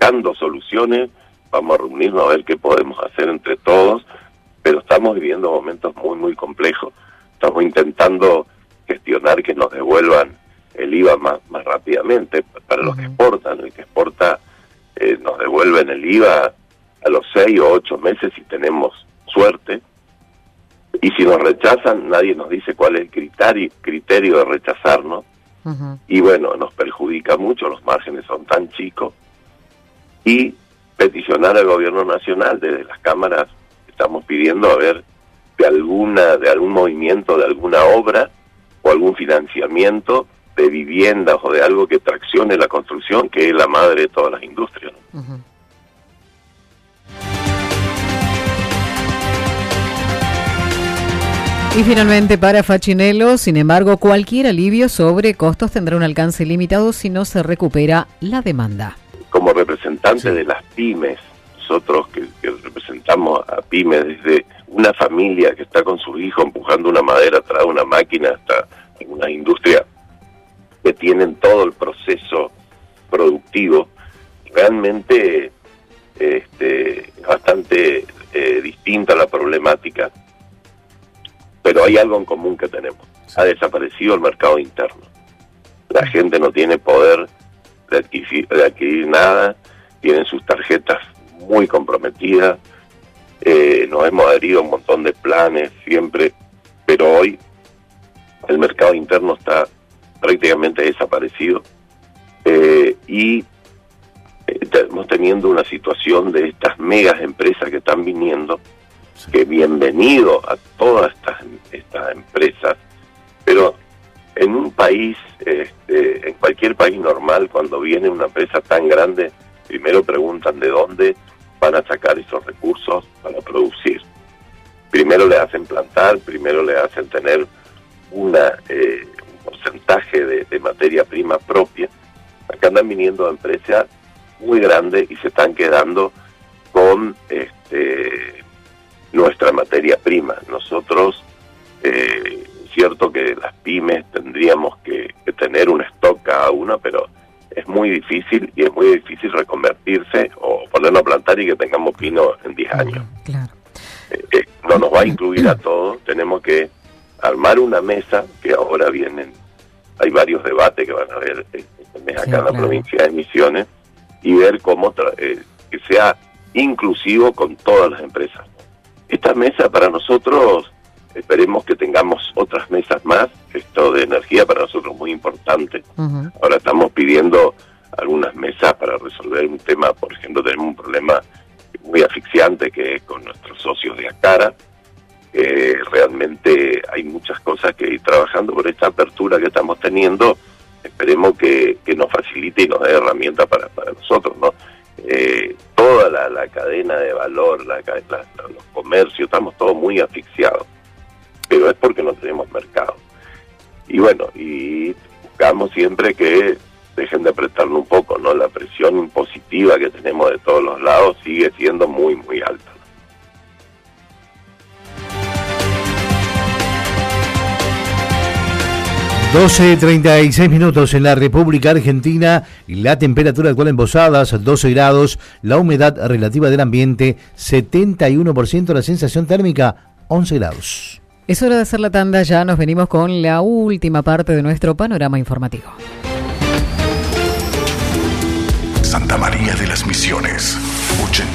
buscando soluciones, vamos a reunirnos a ver qué podemos hacer entre todos, pero estamos viviendo momentos muy, muy complejos. Estamos intentando gestionar que nos devuelvan el IVA más rápidamente para los que exportan. El que exporta nos devuelven el IVA a los 6 o 8 meses si tenemos suerte, y si nos rechazan nadie nos dice cuál es el criterio de rechazarnos. Y bueno, nos perjudica mucho, los márgenes son tan chicos, y peticionar al gobierno nacional desde las cámaras. Estamos pidiendo a ver de algún movimiento, de alguna obra o algún financiamiento de viviendas o de algo que traccione la construcción, que es la madre de todas las industrias, ¿no? Y finalmente, para Facchinello, sin embargo, cualquier alivio sobre costos tendrá un alcance limitado si no se recupera la demanda. Como representante de las pymes, nosotros que representamos a pymes, desde una familia que está con su hijo empujando una madera atrás de una máquina hasta una industria que tienen todo el proceso productivo, realmente es bastante distinta la problemática, pero hay algo en común que tenemos. Ha desaparecido el mercado interno. La gente no tiene poder de adquirir nada, tienen sus tarjetas muy comprometidas, nos hemos adherido a un montón de planes siempre, pero hoy el mercado interno está prácticamente desaparecido, y estamos teniendo una situación de estas megas empresas que están viniendo, que bienvenido a todas estas empresas, pero en un país, en cualquier país normal, cuando viene una empresa tan grande, primero preguntan de dónde van a sacar esos recursos para producir. Primero le hacen plantar, primero le hacen tener un porcentaje de materia prima propia. Acá andan viniendo empresas muy grandes y se están quedando con nuestra materia prima. Nosotros, es cierto que las pymes tendríamos que tener un stock cada una, pero es muy difícil, y es muy difícil reconvertirse o ponerlo a plantar y que tengamos pino en 10 años. Claro. No nos va a incluir a todos, tenemos que armar una mesa, que ahora hay varios debates que van a haber este mes acá en la provincia de Misiones, y ver cómo que sea inclusivo con todas las empresas. Esta mesa para nosotros, esperemos que tengamos otras mesas más. Esto de energía para nosotros es muy importante. Ahora estamos pidiendo algunas mesas para resolver un tema. Por ejemplo, tenemos un problema muy asfixiante que es con nuestros socios de Acara. Realmente hay muchas cosas que ir trabajando por esta apertura que estamos teniendo. Esperemos que nos facilite y nos dé herramientas para nosotros, ¿no? Toda la cadena de valor, los comercios, estamos todos muy asfixiados, pero es porque no tenemos mercado. Y bueno, y buscamos siempre que dejen de apretarlo un poco, ¿no? La presión impositiva que tenemos de todos los lados sigue siendo muy, muy alta. 12:36 en la República Argentina, la temperatura actual en Posadas 12 grados, la humedad relativa del ambiente 71%, la sensación térmica 11 grados. Es hora de hacer la tanda, ya nos venimos con la última parte de nuestro panorama informativo. Santa María de las Misiones.